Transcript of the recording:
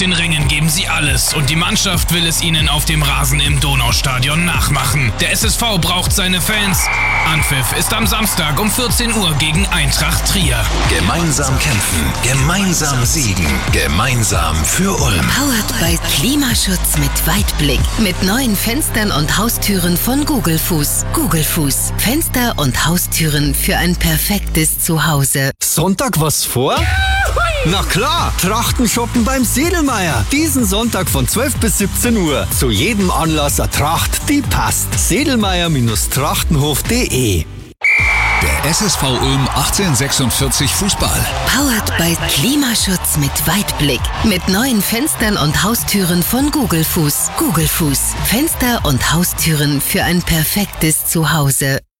den Rängen geben sie alles und die Mannschaft will es ihnen auf dem Rasen im Donaustadion nachmachen. Der SSV braucht seine Fans. Anpfiff ist am Samstag um 14 Uhr gegen Eintracht Trier. Gemeinsam kämpfen, gemeinsam siegen, gemeinsam für Ulm. Powered by Klimaschutz mit Weitblick. Mit neuen Fenstern und Haustüren von Google Fuß. Google Fuß. Fenster und Haustüren für ein perfektes Zuhause. Sonntag was vor? Na klar, Trachten shoppen beim Sedlmayr. Diesen Sonntag von 12 bis 17 Uhr. Zu jedem Anlass eine Tracht, die passt. Sedlmayr-trachtenhof.de. Der SSV Ulm 1846 Fußball. Powered by Klimaschutz mit Weitblick. Mit neuen Fenstern und Haustüren von Google Fuß. Google Fuß. Fenster und Haustüren für ein perfektes Zuhause.